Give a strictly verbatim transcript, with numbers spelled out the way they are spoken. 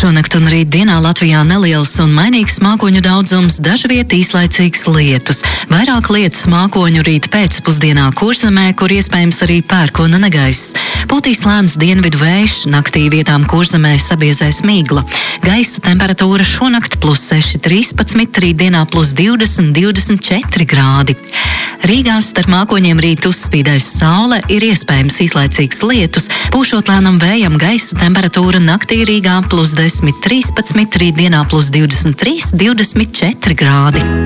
Šonakt un rīt dienā Latvijā neliels un mainīgs mākoņu daudzums, dažviet īslaicīgs lietus. Vairāk lietus mākoņu rīt pēcpusdienā Kurzemē, kur iespējams arī pērkona negaiss. Pūtīs lēns dienvidu vējš, naktī vietām Kurzemē sabiezēs migla. Gaisa temperatūra šonakt plus seši trīspadsmit, rītdienā plus divdesmit divdesmit četri grādi. Rīgā starp mākoņiem rīt uzspīdēs saule, ir iespējams īslaicīgs lietus, pūšot lēnam vējam gaisa temperatūra naktī Rīgā plus desmit trīspadsmit, rītdienā plus divdesmit trīs divdesmit četri grādi.